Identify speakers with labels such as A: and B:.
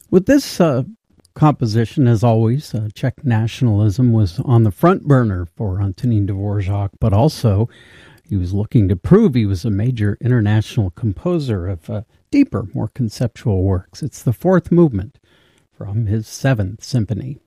A: With this composition, as always, Czech nationalism was on the front burner for Antonín Dvořák, but also he was looking to prove he was a major international composer of deeper, more conceptual works. It's the fourth movement from his Seventh Symphony.